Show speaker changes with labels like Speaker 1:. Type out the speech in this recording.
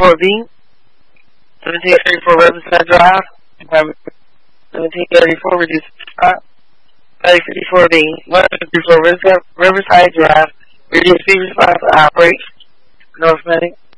Speaker 1: 1734B, 1734 Riverside Drive, apartment 1734, reduced 3054B, 154 Riverside Drive, reduced 3 response to outbreak, North Medic.